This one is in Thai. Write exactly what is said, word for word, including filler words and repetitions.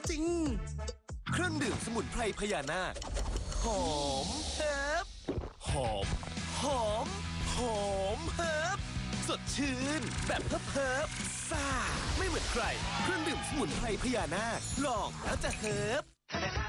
ริงๆเครื่องดื่มสมุนไพรพญานาคหอมเฮิร์บหอมหอมหอมเฮิร์บสดชื่นแบบเฮิร์บเฮิร์บซ่าไม่เหมือนใครเครื่องดื่มสมุนไพรพญานาคลองแล้วจะเฮิร์บ